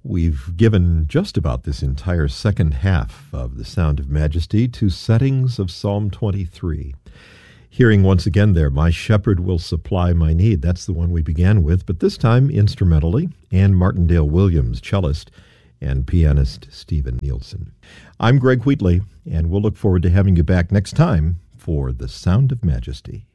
We've given just about this entire second half of The Sound of Majesty to settings of Psalm 23. Hearing once again there, My Shepherd Will Supply My Need. That's the one we began with, but this time instrumentally, Anne Martindale Williams, cellist, and pianist Stephen Nielsen. I'm Greg Wheatley, and we'll look forward to having you back next time for The Sound of Majesty.